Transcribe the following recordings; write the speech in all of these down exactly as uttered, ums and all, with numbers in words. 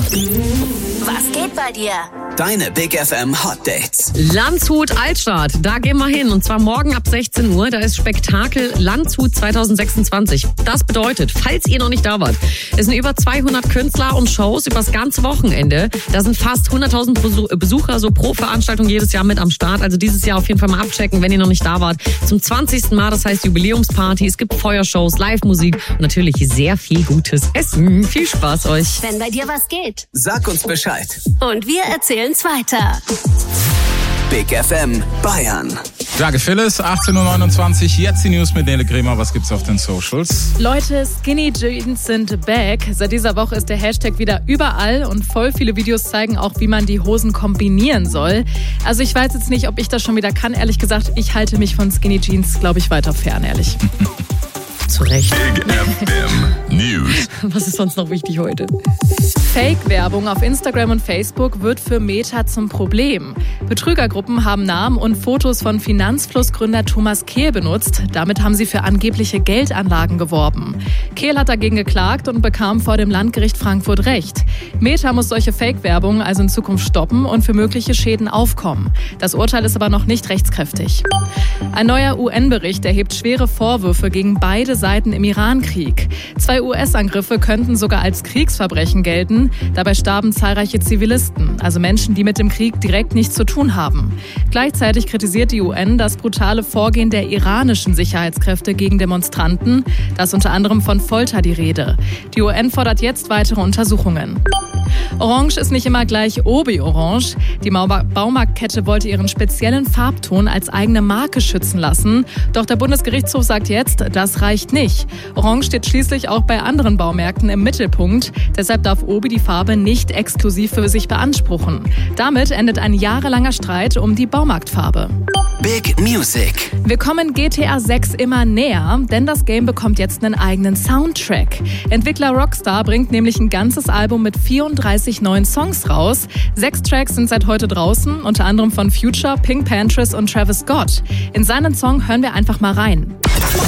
Was geht bei dir? Deine Big F M Hot Dates. Landshut Altstadt, da gehen wir hin. Und zwar morgen ab sechzehn Uhr. Da ist Spektakel Landshut zwanzig sechsundzwanzig. Das bedeutet, falls ihr noch nicht da wart, es sind über zweihundert Künstler und Shows über das ganze Wochenende. Da sind fast hunderttausend Besucher so pro Veranstaltung jedes Jahr mit am Start. Also dieses Jahr auf jeden Fall mal abchecken, wenn ihr noch nicht da wart. Zum zwanzigsten Mal, das heißt Jubiläumsparty. Es gibt Feuershows, Live-Musik und natürlich sehr viel gutes Essen. Viel Spaß euch. Wenn bei dir was geht, Sag uns Bescheid. und wir erzählen's weiter. Big F M Bayern. Danke Phyllis, achtzehn Uhr neunundzwanzig, jetzt die News mit Nele Kremer. Was gibt's auf den Socials? Leute, Skinny Jeans sind back. Seit dieser Woche ist der Hashtag wieder überall und voll viele Videos zeigen auch, wie man die Hosen kombinieren soll. Also ich weiß jetzt nicht, ob ich das schon wieder kann. Ehrlich gesagt, ich halte mich von Skinny Jeans, glaube ich, weiter fern, ehrlich. Zu Recht. Big F M News. Was ist sonst noch wichtig heute? Fake-Werbung auf Instagram und Facebook wird für Meta zum Problem. Betrügergruppen haben Namen und Fotos von Finanzflussgründer Thomas Kehl benutzt. Damit haben sie für angebliche Geldanlagen geworben. Kehl hat dagegen geklagt und bekam vor dem Landgericht Frankfurt Recht. Meta muss solche Fake-Werbung also in Zukunft stoppen und für mögliche Schäden aufkommen. Das Urteil ist aber noch nicht rechtskräftig. Ein neuer U N-Bericht erhebt schwere Vorwürfe gegen beide Seiten im Iran-Krieg. Zwei U S-Angriffe könnten sogar als Kriegsverbrechen gelten. Dabei starben zahlreiche Zivilisten, also Menschen, die mit dem Krieg direkt nichts zu tun haben. Gleichzeitig kritisiert die U N das brutale Vorgehen der iranischen Sicherheitskräfte gegen Demonstranten. Da ist unter anderem von Folter die Rede. Die U N fordert jetzt weitere Untersuchungen. Orange ist nicht immer gleich Obi-Orange. Die Baumarktkette wollte ihren speziellen Farbton als eigene Marke schützen lassen. Doch der Bundesgerichtshof sagt jetzt, das reicht nicht. Orange steht schließlich auch bei anderen Baumärkten im Mittelpunkt. Deshalb darf Obi die Farbe nicht exklusiv für sich beanspruchen. Damit endet ein jahrelanger Streit um die Baumarktfarbe. Big Music. Wir kommen G T A sechs immer näher, denn das Game bekommt jetzt einen eigenen Soundtrack. Entwickler Rockstar bringt nämlich ein ganzes Album mit vierunddreißig neuen Songs raus. Sechs Tracks sind seit heute draußen, unter anderem von Future, Pink Pantheress und Travis Scott. In seinen Song hören wir einfach mal rein.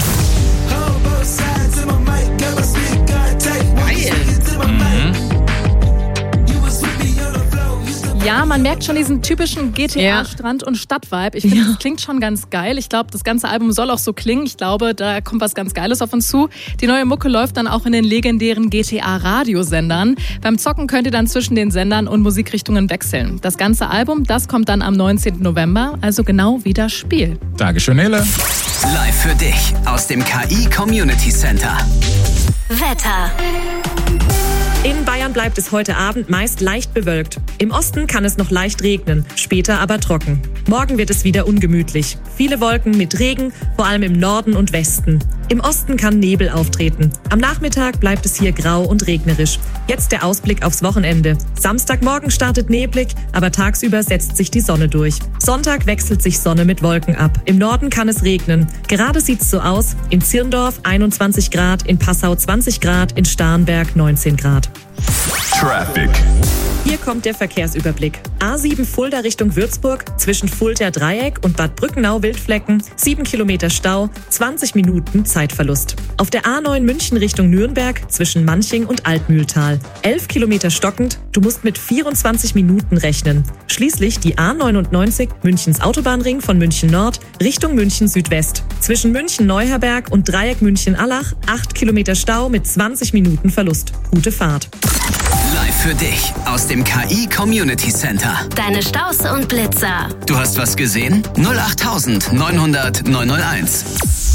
Ja, man merkt schon diesen typischen G T A-Strand- und Stadt-Vibe. Ich finde, Ja. das klingt schon ganz geil. Ich glaube, das ganze Album soll auch so klingen. Ich glaube, da kommt was ganz Geiles auf uns zu. Die neue Mucke läuft dann auch in den legendären G T A-Radiosendern. Beim Zocken könnt ihr dann zwischen den Sendern und Musikrichtungen wechseln. Das ganze Album, das kommt dann am neunzehnten November, also genau wie das Spiel. Dankeschön, Nele. Live für dich aus dem K I Community Center. Wetter. In Bayern bleibt es heute Abend meist leicht bewölkt. Im Osten kann es noch leicht regnen, später aber trocken. Morgen wird es wieder ungemütlich. Viele Wolken mit Regen, vor allem im Norden und Westen. Im Osten kann Nebel auftreten. Am Nachmittag bleibt es hier grau und regnerisch. Jetzt der Ausblick aufs Wochenende. Samstagmorgen startet neblig, aber tagsüber setzt sich die Sonne durch. Sonntag wechselt sich Sonne mit Wolken ab. Im Norden kann es regnen. Gerade sieht's so aus. In Zirndorf einundzwanzig Grad, in Passau zwanzig Grad, in Starnberg neunzehn Grad. Traffic. Hier kommt der Verkehrsüberblick. A sieben Fulda Richtung Würzburg, zwischen Fulda Dreieck und Bad Brückenau Wildflecken, sieben Kilometer Stau, zwanzig Minuten Zeitverlust. Auf der A neun München Richtung Nürnberg, zwischen Manching und Altmühltal, elf Kilometer stockend, du musst mit vierundzwanzig Minuten rechnen. Schließlich die A neunundneunzig Münchens Autobahnring von München Nord Richtung München Südwest. Zwischen München Neuherberg und Dreieck München Allach, acht Kilometer Stau mit zwanzig Minuten Verlust. Gute Fahrt. Live für dich aus dem K I Community Center. Deine Staus und Blitzer. Du hast was gesehen? null acht neunhundert neunhunderteins.